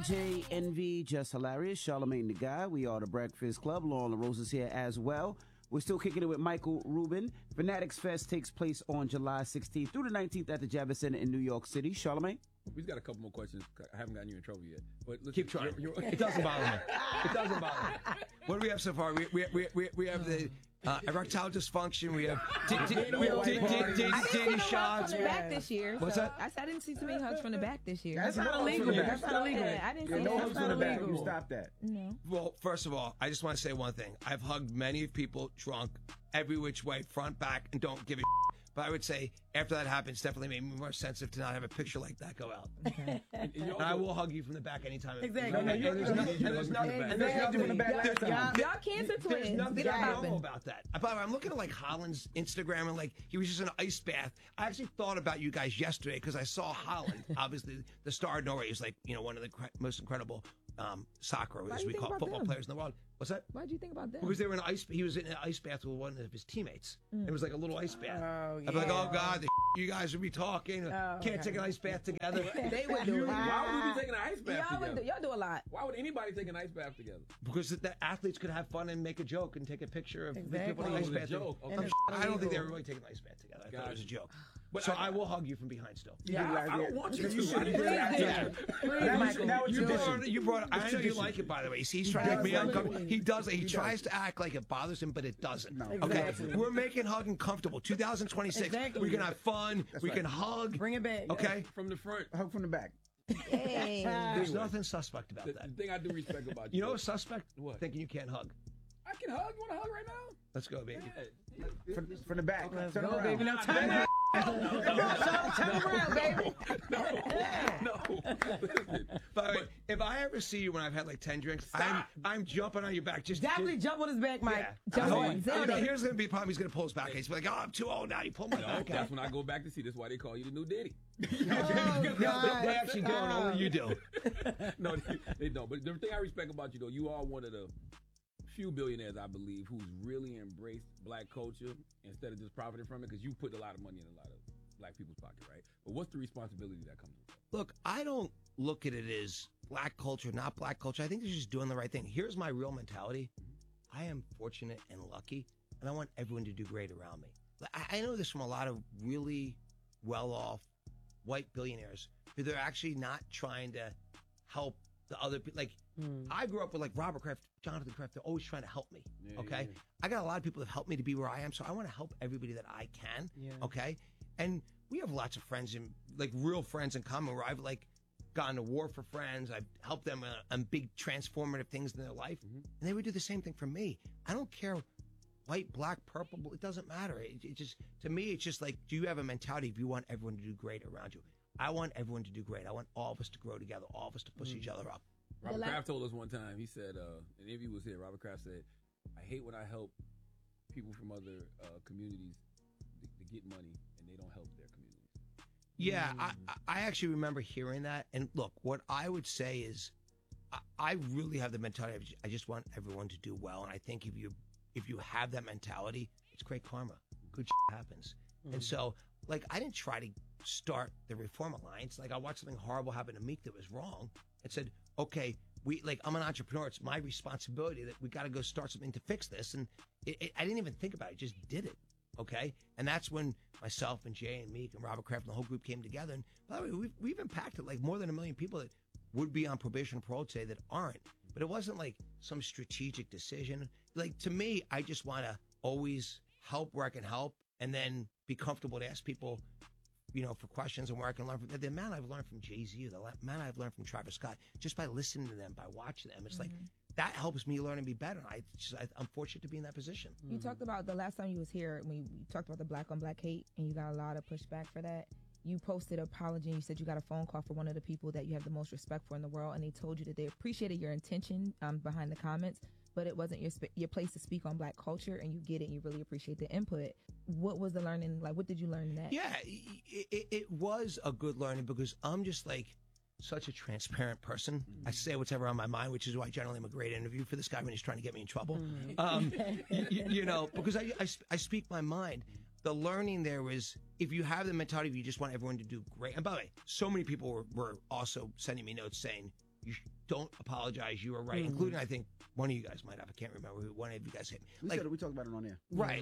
DJ Envy, Just Hilarious, Charlamagne the Guy. We are the Breakfast Club. Lauren LaRose is here as well. We're still kicking it with Michael Rubin. Fanatics Fest takes place on July 16th through the 19th at the Javits Center in New York City. Charlamagne? We've got a couple more questions. I haven't gotten you in trouble yet. But listen, keep trying. It doesn't bother me. It doesn't bother me. What do we have so far? We have the erectile dysfunction. We have dating shots. From the back this year. What's so that? I didn't see too many hugs from the back this year. That's not illegal. That's not illegal. I didn't see no that. hugs from the back. You stop that. No. Well, first of all, I just want to say one thing. I've hugged many people drunk, every which way, front, back, and don't give a But I would say after that happened, it's definitely made me more sensitive to not have a picture like that go out. Okay. And I will hug you from the back anytime. Exactly. There's nothing from the back last time. Y'all cancer twins. There's nothing Get abnormal about that. By the way, I'm looking at like Holland's Instagram and like he was just in an ice bath. I actually thought about you guys yesterday because I saw Holland, obviously the star of Norway. He's like, one of the most incredible soccer, as we call football players in the world. What's that? Why did you think about that? Because they were in he was in an ice bath with one of his teammates. It was like a little ice bath. Oh, yeah. I'd be like, oh God, you guys would be talking. Can't take an ice bath together. They would do it. Why would we be taking an ice bath together? Y'all do a lot. Why would anybody take an ice bath together? Because the athletes could have fun and make a joke and take a picture of people taking ice bath. Joke. Okay. I don't think they were really taking an ice bath together. I thought it was a joke. But so I will hug you from behind still. Yeah, I don't want you to. You brought it. I know you like it, by the way. See, he's trying to make me uncomfortable. He does it. He tries to act like it bothers him, but it doesn't. No. Okay? We're making hugging comfortable. 2026. Exactly. We can have fun. We can hug. Bring it back. Okay? From the front. Hug from the back. Hey. There's nothing suspect about that. The thing I do respect about you. You know what's suspect? What? Thinking you can't hug. I can hug. You want to hug right now? Let's go, baby. Yeah. From the back. Let's turn go, around. baby. Now turn around. Turn around, baby. No. By the way, if I ever see you when I've had like 10 drinks, I'm jumping on your back. Definitely jump on his back, Mike. Yeah. Jump on. Here's going to be a problem. He's going to pull his back. He's like, oh, I'm too old now. You pull my back. That's when I go back to see. That's why they call you the new Diddy. They actually don't. Only you do. No, they don't. But the thing I respect about you, though, you are one of the few billionaires, I believe, who's really embraced black culture instead of just profiting from it, because you put a lot of money in a lot of black people's pocket, right? But what's the responsibility that comes with that? Look, I don't look at it as black culture, not black culture. I think they're just doing the right thing. Here's my real mentality. I am fortunate and lucky, and I want everyone to do great around me. I know this from a lot of really well-off white billionaires who they're actually not trying to help the other people. Like, I grew up with like Robert Kraft, Jonathan Kraft. They're always trying to help me. Okay. Yeah. I got a lot of people that helped me to be where I am. So I want to help everybody that I can. Yeah. Okay. And we have lots of friends and like real friends in common where I've like gone to war for friends. I've helped them on big transformative things in their life. And they would do the same thing for me. I don't care white, black, purple. It doesn't matter. It just, to me, it's just like, do you have a mentality if you want everyone to do great around you? I want everyone to do great. I want all of us to grow together, all of us to push each other up. Robert Kraft told us one time, he said, an interview was here, Robert Kraft said, I hate when I help people from other communities to get money and they don't help their communities. Yeah, I actually remember hearing that. And look, what I would say is I really have the mentality of I just want everyone to do well. And I think if you have that mentality, it's great karma. Good happens. And so, like, I didn't try to start the Reform Alliance. Like, I watched something horrible happen to Meek that was wrong and said, okay, I'm an entrepreneur. It's my responsibility that we got to go start something to fix this. And I didn't even think about it. Just did it. Okay. And that's when myself and Jay and Meek and Robert Kraft and the whole group came together. And by the way, we've impacted like more than 1 million people that would be on probation or parole today that aren't. But it wasn't like some strategic decision. Like, to me, I just want to always help where I can help and then be comfortable to ask people, for questions and where I can learn from the amount I've learned from Jay-Z, the amount I've learned from Travis Scott, just by listening to them, by watching them. It's like, that helps me learn and be better. I'm fortunate to be in that position. You talked about the last time you was here, when you talked about the black on black hate, and you got a lot of pushback for that. You posted an apology, and you said you got a phone call for one of the people that you have the most respect for in the world, and they told you that they appreciated your intention behind the comments, but it wasn't your place to speak on black culture, and you get it, and you really appreciate the input. What was the learning? Like, what did you learn next? Yeah, it was a good learning because I'm just like such a transparent person. I say whatever on my mind, which is why generally I'm a great interview for this guy when he's trying to get me in trouble. Because I speak my mind. The learning there was, if you have the mentality of you just want everyone to do great. And by the way, so many people were also sending me notes saying, don't apologize. You were right, including I think one of you guys might have. I can't remember who one of you guys hit me. We talked about it on air. Right.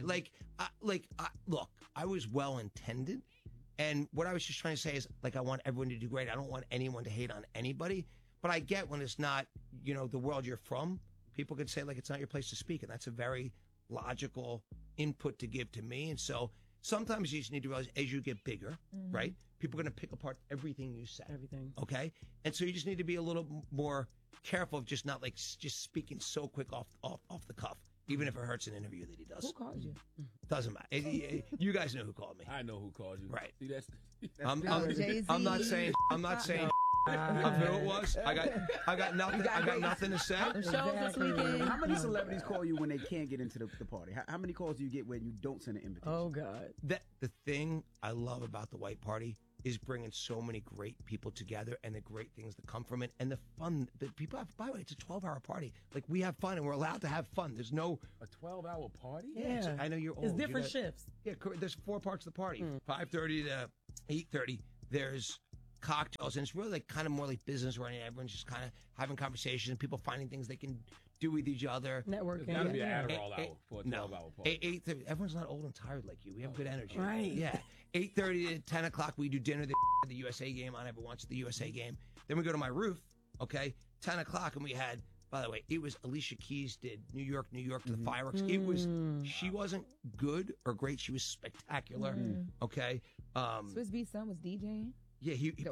Look, I was well intended. And what I was just trying to say is, like, I want everyone to do great. I don't want anyone to hate on anybody. But I get when it's not, the world you're from, people could say, like, it's not your place to speak. And that's a very logical input to give to me. And so sometimes you just need to realize as you get bigger, right, people are going to pick apart everything you say. Everything. Okay? And so you just need to be a little more careful of just not, like, just speaking so quick off the cuff. Even if it hurts an interview that he does. Who called you? Doesn't matter. You guys know who called me. I know who called you. Right. See, that's I'm not saying. I'm not saying. Who it was? I got nothing. I got nothing to say. The shows this weekend. How many celebrities call you when they can't get into the party? How many calls do you get when you don't send an invitation? Oh God. The thing I love about the white party is bringing so many great people together and the great things that come from it and the fun that people have. By the way, it's a 12-hour party. Like, we have fun and we're allowed to have fun. There's no a 12-hour party. Yeah. I know you're old. It's different shifts. Yeah, there's 4 parts of the party. 5:30 to 8:30. There's cocktails, and it's really like kind of more like business running. Everyone's just kind of having conversations and people finding things they can do with each other. Networking. There's got to be an Yeah. Adderall hour for a 12-hour party. 8:30. Everyone's not old and tired like you. We have good energy. Right. Yeah. 8:30 to 10 o'clock, we do dinner. The USA game on. Everyone watches the USA game. Then we go to my roof. Okay. 10 o'clock, and we had. By the way, it was Alicia Keys did New York to the fireworks. It was. She wasn't good or great. She was spectacular. Okay. Swiss Beats son was DJing. Yeah,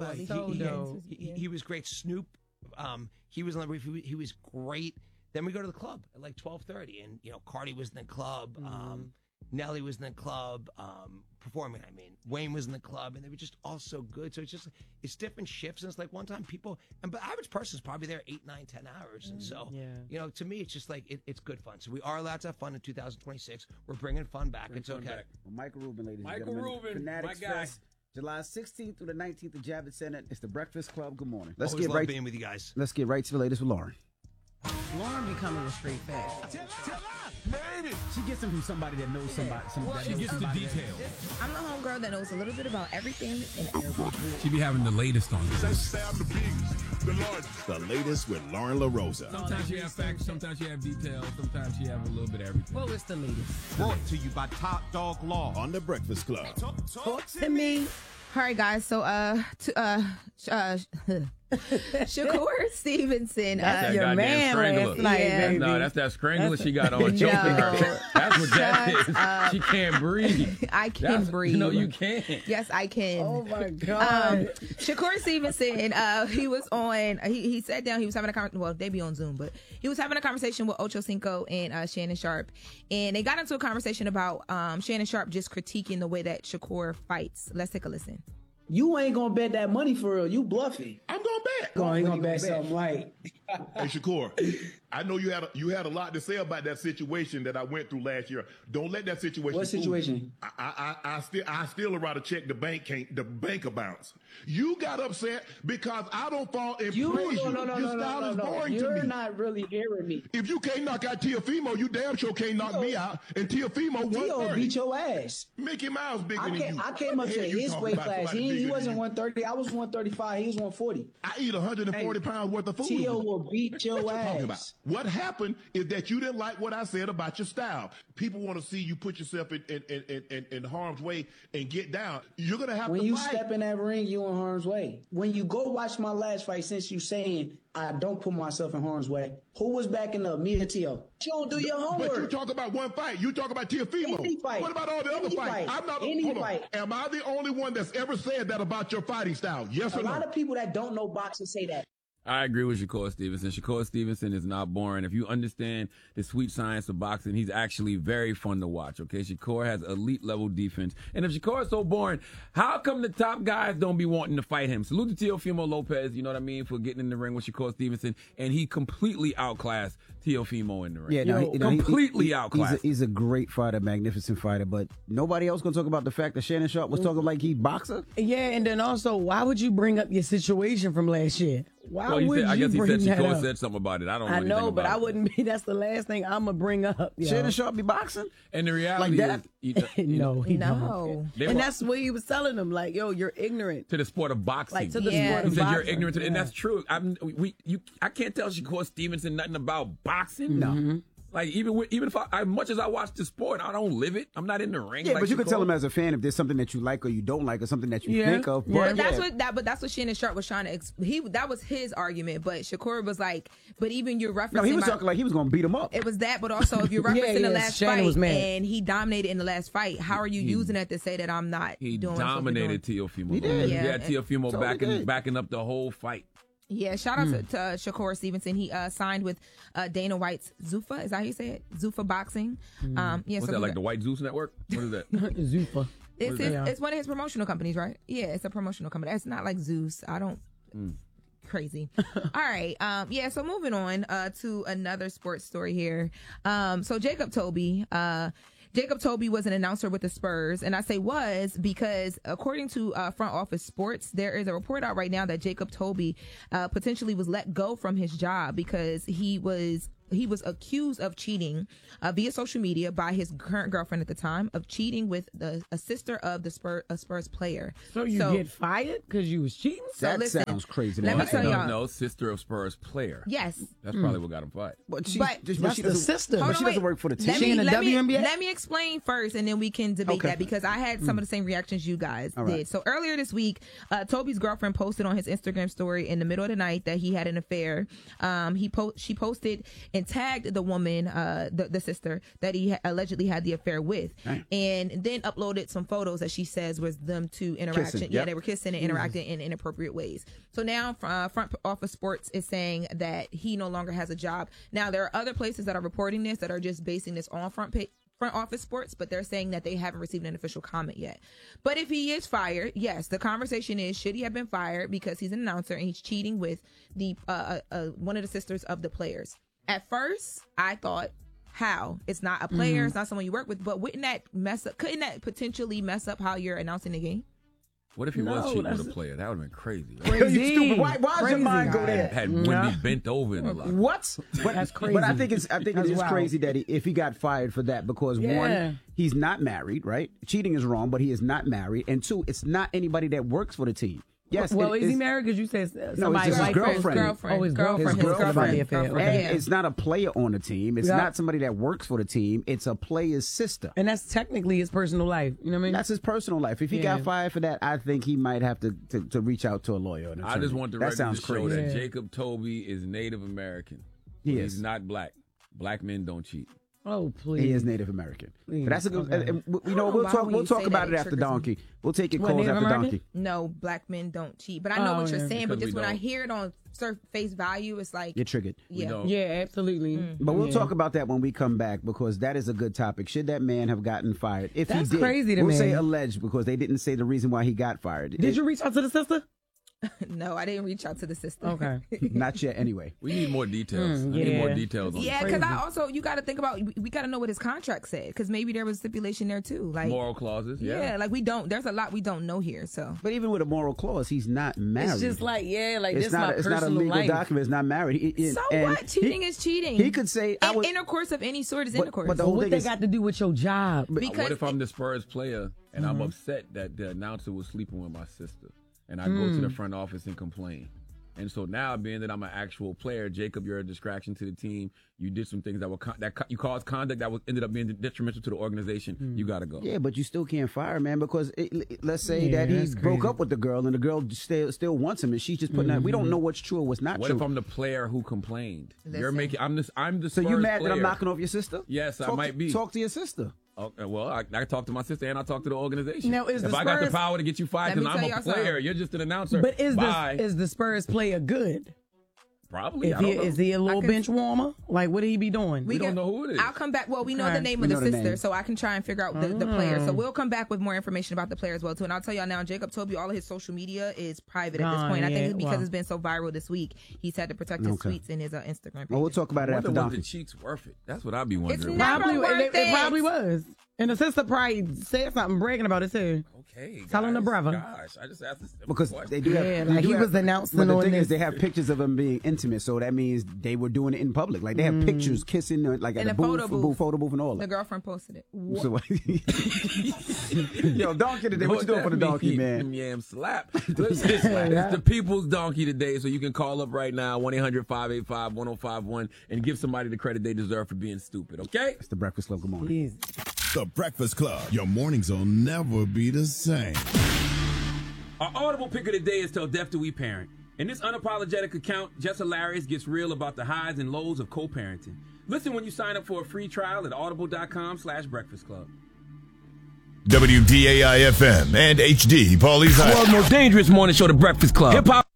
he was great. Snoop, he was on the roof. He was great. Then we go to the club at like 12:30, and Cardi was in the club. Nelly was in the club performing. I mean, Wayne was in the club, and they were just all so good. So it's different shifts, and it's like one time people, and the average person's probably there 8, 9, 10 hours, and so to me, it's just like it's good fun. So we are allowed to have fun in 2026. We're bringing fun back. It's okay. Well, Michael Rubin, ladies and Michael gentlemen. Rubin, Fanatics my guy. Fest, July 16th through the 19th at Javits Center. It's the Breakfast Club. Good morning. Let's get right being with you guys. Let's get right to the latest with Lauren. Lauren becoming a straight fact. She gets them from somebody that knows somebody. She gets the details. I'm the homegirl that knows a little bit about everything and everything. She be having the latest on this. The latest with Lauren LaRosa. Sometimes she have facts, sometimes she have details, sometimes she have a little bit of everything. Well, it's the latest. Brought to you by Top Dog Law on The Breakfast Club. Talk to me. All right, guys. So, Shakur Stevenson. That's that your goddamn man strangler. last night, Yeah. baby. No, that's that strangler she got on choking No. her. That's what that Shut is. up. She can't breathe. I can breathe. No, you can't. Yes, I can. Oh my God. Shakur Stevenson, he was on, he sat down, he was having a conversation, well, they be on Zoom, but he was having a conversation with Ocho Cinco and Shannon Sharp. And they got into a conversation about Shannon Sharp just critiquing the way that Shakur fights. Let's take a listen. You ain't gonna bet that money for real. You bluffing. I'm going to bet. You gonna bet something right. Hey, Shakur, I know you had a lot to say about that situation that I went through last year. Don't let that situation. What fool you. situation? I still write a check. The bank bounce. You got upset because I don't fall in praise you. Your style is boring to You're me. not really hearing me. If you can't knock out Teofimo, you damn sure can't knock me out. And Teofimo Theo 130. beat your ass. Mickey Mouse bigger than you. I came up to Hell, you his talking weight about class. somebody He bigger wasn't than you. 130. I was 135. He was 140. I eat 140 pounds worth of food. Theo will beat your What you talking about? ass. What happened is that you didn't like what I said about your style. People want to see you put yourself in harm's way and get down. You're gonna have When to you fight. step in that ring, you in harm's way. When you go watch my last fight, since you saying I don't put myself in harm's way, who was backing up? Me or Theo? You don't do your But you homework. talk about one fight. You talk about Teofimo. Any fight. What about all the other Any fights? fight. I'm not. Any hold on. fight. Am I the only one that's ever said that about your fighting style? Yes A or no? lot of people that don't know boxing say that. I agree with Shakur Stevenson. Shakur Stevenson is not boring. If you understand the sweet science of boxing, he's actually very fun to watch, okay? Shakur has elite level defense. And if Shakur is so boring, how come the top guys don't be wanting to fight him? Salute to Teofimo Lopez, you know what I mean, for getting in the ring with Shakur Stevenson. And he completely outclassed Teofimo in the ring. Yeah, no, completely outclassed. He's a great fighter, magnificent fighter, but nobody else gonna talk about the fact that Shannon Sharp was talking like he boxer. Yeah, and then also, why would you bring up your situation from last year? Why Well, would I you guess he bring said that Shakur up? said something about it. I don't know I anything know, but about I it. wouldn't be. That's the last thing I'm gonna bring up. Yo. Shannon Sharp be boxing? And the reality Like that? is, No, he No. don't. They And were- that's what he was telling them. Like, yo, you're ignorant. to the sport of boxing. Like to the Yeah. sport He of said boxing. you're ignorant, and Yeah. that's true. I can't tell Shakur Stevenson nothing about boxing. No. Like even if I much as I watch the sport, I don't live it. I'm not in the ring. Yeah, like but you can Shakur. tell him as a fan if there's something that you like or you don't like or something that you Yeah. think of. Yeah. But But that's what Shannon Sharp was trying to. That was his argument. But Shakur was like, but even you're referencing. no, he was my- talking like he was going to beat him up. It was that, but also if you're referencing Yeah, the last Shannon fight was mad. and he dominated in the last fight, how are you using that to say that I'm not He doing what I'm dominated supposed to be doing? Teofimo. He did. Yeah. Yeah, Teofimo Totally did. backing up the whole fight. Yeah, shout out to Shakur Stevenson. He signed with Dana White's Zuffa. Is that how you say it? Zuffa Boxing. Yeah, What's so that, like the White Zeus Network? What is that? Zuffa. It's, Yeah. it's one of his promotional companies, right? Yeah, it's a promotional company. It's not like Zeus. I don't. Crazy. All right. Yeah. So moving on to another sports story here. So Jacob Toby. Jacob Toby was an announcer with the Spurs, and I say was because according to Front Office Sports, there is a report out right now that Jacob Toby potentially was let go from his job because he was accused of cheating via social media by his current girlfriend at the time, of cheating with a sister of the Spurs player. So you get fired because you was cheating? That listen, sounds crazy. let me tell y'all. No, sister of Spurs player. Yes. That's probably what got him fired. But she, But- just, That's she the doesn't, sister. But Hold she on, doesn't wait. work for the team. Let She me, in the let me- WNBA? let me explain first, and then we can debate Okay. that because I had some of the same reactions you guys All right. did. So earlier this week, Toby's girlfriend posted on his Instagram story in the middle of the night that he had an affair. She posted and tagged the woman, the sister that he allegedly had the affair with, and then uploaded some photos that she says was them two interacting. Kissing, Yeah, yep. they were kissing and interacting in inappropriate ways. So now Front Office Sports is saying that he no longer has a job. Now there are other places that are reporting this that are just basing this on Front Office Sports, but they're saying that they haven't received an official comment yet. But if he is fired, yes, the conversation is, should he have been fired because he's an announcer and he's cheating with the one of the sisters of the players? At first, I thought, how? It's not a player, it's not someone you work with, but wouldn't that mess up? Couldn't that potentially mess up how you're announcing the game? What if he was No, cheating that's- with a player? That would have been crazy. Right? You stupid. Why's your mind go there? Had Wendy bent over in the locker. What? But, That's crazy. But I think it's That's just wild. crazy that if he got fired for that because Yeah. one, he's not married, right? Cheating is wrong, but he is not married, and two, it's not anybody that works for the team. Yes. Well, it- is he it's- married? Because you said it's somebody's just his wife. girlfriend. Oh, his girlfriend. His girlfriend. affair. Girlfriend. Okay. Yeah. And it's not a player on the team. It's Yeah. not somebody that works for the team. It's a player's sister. And that's technically his personal life. You know what I mean? That's his personal life. If he Yeah. got fired for that, I think he might have to reach out to a lawyer. An I attorney. just want the that record sounds to show crazy. that Yeah. Jacob Toby is Native American. He He's is. not black. Black men don't cheat. Oh, please. He is Native American. Please. But that's a good. Okay. And, I you don't know, know we'll why talk. when We'll you talk say about that, it it after triggers me. Donkey. We'll take your What, calls Native after American? Donkey. No, black men don't cheat. But I know Oh, what you're yeah. saying. But Because just we when I don't. hear it on face value, it's like, You're triggered. yeah. don't. Yeah, absolutely. But we'll Yeah. talk about that when we come back because that is a good topic. Should that man have gotten fired? If That's he did, crazy to we'll me. say alleged because they didn't say the reason why he got fired. Did you reach out to the sister? No, I didn't reach out to the sister. Okay. Not yet. Anyway. We need more details. I need yeah. more details on Yeah, this. because I also, you got to think about, we got to know what his contract said, because maybe there was stipulation there too. Like, Moral clauses. yeah, like there's a lot we don't know here. So But even with a moral clause, he's not married. It's just like, like it's this not. my It's personal not a legal life. document. It's not married. so and what? Cheating is cheating. He could say, "I was." intercourse of any sort is But- intercourse. but the So whole what thing they is- got to do with your job? because What if I'm the Spurs player and I'm upset that the announcer was sleeping with my sister, and I go to the front office and complain? And so now, being that I'm an actual player, Jacob, you're a distraction to the team. You did some things that were you caused conduct that ended up being detrimental to the organization. You got to go. Yeah, but you still can't fire, man, because let's say Yeah, that he that's broke crazy. up with the girl and the girl still wants him, and she's just putting out. We don't know what's true or what's not What true. if I'm the player who complained? You're Listen. making. I'm the. so you Spurs mad that I'm player. knocking off your sister? Yes, I Talk might to- be. Talk to your sister. Okay, well, I talk to my sister and I talk to the organization. Now, is if the I got the Spurs- power to get you fired Let me because I'm tell a y'all player, something. you're just an announcer. But Bye. is the Spurs player good? Probably. If I don't know. is he a little I could- bench warmer? Like, what he be doing? We don't know who it is. I'll come back. Well, we know Okay. the name We of the know the sister, name. so I can try and figure out the player. So we'll come back with more information about the player as well too. And I'll tell y'all now, Jacob Toby, all of his social media is private at this Gone, point. I yeah, think because wow. it's been so viral this week, he's had to protect his Okay. tweets and his Instagram page. Well, we'll talk about it I after wonder was the Donkey. cheeks worth it? That's what I'd be wondering. not- Probably, Never worth it it. probably was. And the sister probably said something bragging about it too. Okay. Tell him the brother. Gosh, I just asked this Because question. they do have. Yeah, they like do he have- was announcing But the on thing this. is, they have pictures of them being intimate, so that means they were doing it in public. Like they have pictures kissing, like In at the a photo booth. photo booth, and all The that. girlfriend posted it. So, yo, donkey today. What you doing for the donkey, man? Yam slap. Listen, it's the people's donkey today, so you can call up right now, 1-800-585-1051, and give somebody the credit they deserve for being stupid, okay? It's the Breakfast Club. Good morning. Easy. The Breakfast Club. Your mornings will never be the same. Our audible pick of the day is Till Death Do We Parent. In this unapologetic account, Jess Hilarious gets real about the highs and lows of co-parenting. Listen when you sign up for a free trial at audible.com/Breakfast Club. WDAI FM and HD Paulie's World's most dangerous morning show, The Breakfast Club. Hip hop.